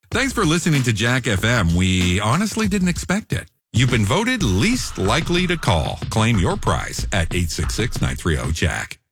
Thanks for listening to Jack FM. We honestly didn't expect it. You've been voted least likely to call. Claim your prize at 866-930-JACK.